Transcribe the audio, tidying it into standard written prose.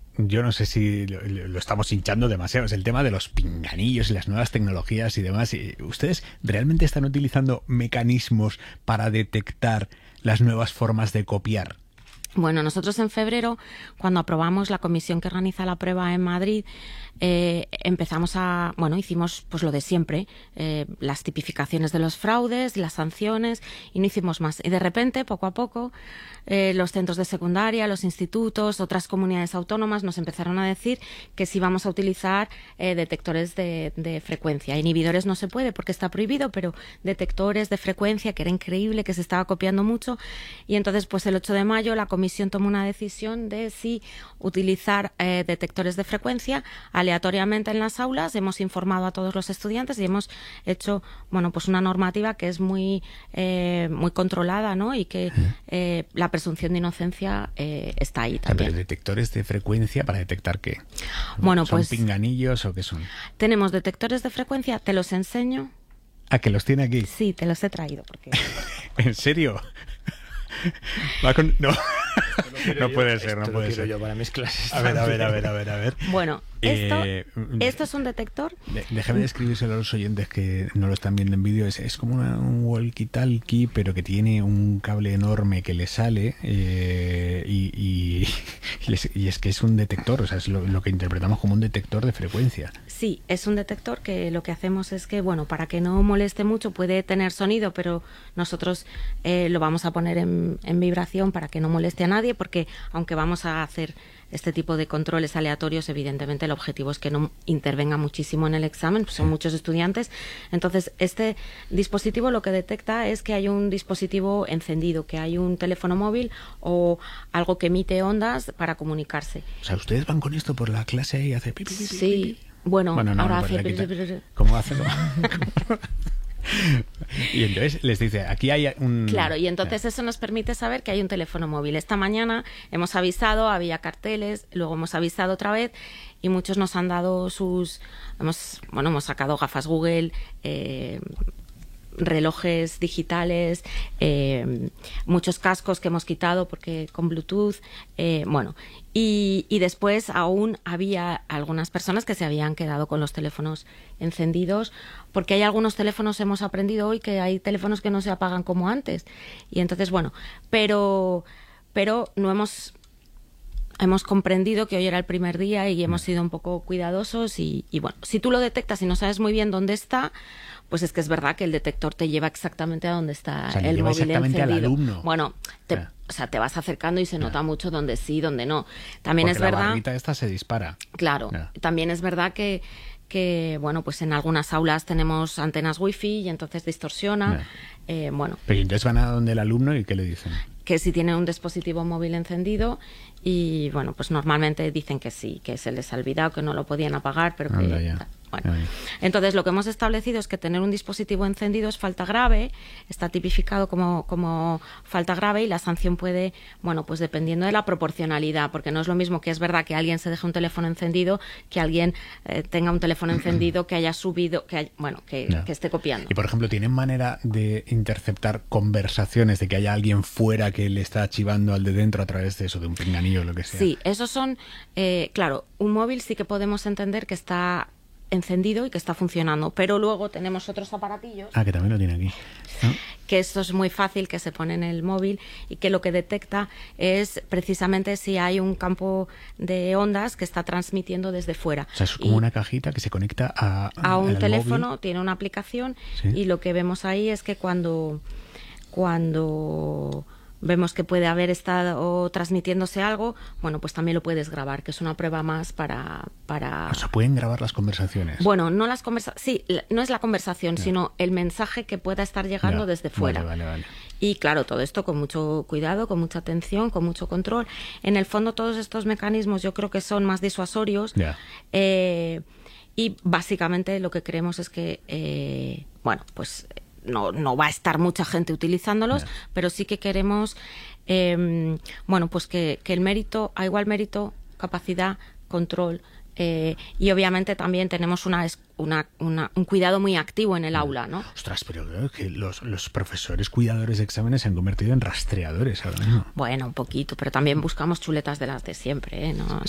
yo no sé si lo estamos hinchando demasiado, es el tema de los pinganillos y las nuevas tecnologías y demás. ¿Ustedes realmente están utilizando mecanismos para detectar las nuevas formas de copiar? Bueno, nosotros en febrero, cuando aprobamos la comisión que organiza la prueba en Madrid, hicimos pues lo de siempre, las tipificaciones de los fraudes, las sanciones, y no hicimos más. Y de repente, poco a poco, los centros de secundaria, los institutos, otras comunidades autónomas nos empezaron a decir que sí vamos a utilizar detectores de frecuencia. Inhibidores no se puede porque está prohibido, pero detectores de frecuencia, que era increíble, que se estaba copiando mucho. Y entonces, pues el 8 de mayo, la comisión tomó una decisión de si utilizar detectores de frecuencia aleatoriamente en las aulas. Hemos informado a todos los estudiantes y hemos hecho, pues una normativa que es muy controlada, ¿no? Y que la presunción de inocencia está ahí también. Pero detectores de frecuencia, ¿para detectar qué? Bueno, ¿Son pues pinganillos o qué son? Tenemos detectores de frecuencia, te los enseño. ¿Ah, que los tiene aquí? Sí, te los he traído. Porque... ¿En serio? No, no puede ser, no puede ser. Yo para mis clases. A ver. Bueno, esto es un detector. Déjame describírselo a los oyentes que no lo están viendo en vídeo. Es como un walkie-talkie, pero que tiene un cable enorme que le sale y es que es un detector, o sea, es lo que interpretamos como un detector de frecuencia. Sí, es un detector que lo que hacemos es que, para que no moleste mucho, puede tener sonido, pero nosotros lo vamos a poner en vibración para que no moleste a nadie, porque aunque vamos a hacer este tipo de controles aleatorios, evidentemente el objetivo es que no intervenga muchísimo en el examen, pues son muchos estudiantes. Entonces, este dispositivo lo que detecta es que hay un dispositivo encendido, que hay un teléfono móvil o algo que emite ondas para comunicarse. O sea, ¿ustedes van con esto por la clase y hace pipi, pipi, pipi? Sí, bueno no, ahora hace... ¿Cómo hacen? Y entonces les dice, aquí hay un... Claro, y entonces eso nos permite saber que hay un teléfono móvil. Esta mañana hemos avisado, había carteles, luego hemos avisado otra vez y muchos nos han dado hemos sacado gafas Google, relojes digitales, muchos cascos que hemos quitado porque con Bluetooth, y después aún había algunas personas que se habían quedado con los teléfonos encendidos, porque hay algunos teléfonos, hemos aprendido hoy que hay teléfonos que no se apagan como antes, y entonces pero no hemos comprendido que hoy era el primer día y hemos sido un poco cuidadosos y si tú lo detectas y no sabes muy bien dónde está, pues es que es verdad que el detector te lleva exactamente a donde está el móvil exactamente encendido. Al alumno. Bueno, te vas acercando y se nota mucho dónde sí, dónde no. También porque es verdad. La barrita esta se dispara. Claro. También es verdad que pues en algunas aulas tenemos antenas wifi y entonces distorsiona. Pero entonces van a donde el alumno y ¿qué le dicen? Que si tiene un dispositivo móvil encendido y pues normalmente dicen que sí, que se les ha olvidado, que no lo podían apagar, pero que... Entonces lo que hemos establecido es que tener un dispositivo encendido es falta grave, está tipificado como falta grave y la sanción puede, pues dependiendo de la proporcionalidad, porque no es lo mismo que es verdad que alguien se deje un teléfono encendido que alguien tenga un teléfono encendido que haya subido, que esté copiando. Y por ejemplo, ¿tienen manera de interceptar conversaciones de que haya alguien fuera que le está chivando al de dentro a través de eso, de un pinganillo o lo que sea? Sí, esos son, claro, un móvil sí que podemos entender que está encendido y que está funcionando, pero luego tenemos otros aparatillos que también lo tiene aquí, ¿no? Que esto es muy fácil, que se pone en el móvil y que lo que detecta es precisamente si hay un campo de ondas que está transmitiendo desde fuera. O sea, es como una cajita que se conecta a un teléfono, móvil. Tiene una aplicación, ¿Sí? Y lo que vemos ahí es que cuando vemos que puede haber estado transmitiéndose algo, pues también lo puedes grabar, que es una prueba más para... O sea, pueden grabar las conversaciones. Bueno, no las conversaciones, sí, no es la conversación, sino el mensaje que pueda estar llegando desde fuera. Vale. Y claro, todo esto con mucho cuidado, con mucha atención, con mucho control. En el fondo, todos estos mecanismos yo creo que son más disuasorios. Y básicamente lo que creemos es que, no va a estar mucha gente utilizándolos, pero sí que queremos pues que el mérito, a igual mérito, capacidad, control, y obviamente también tenemos un cuidado muy activo en el aula, ¿no? Ostras, pero creo que los profesores cuidadores de exámenes se han convertido en rastreadores ahora mismo. Bueno, un poquito, pero también buscamos chuletas de las de siempre, ¿no?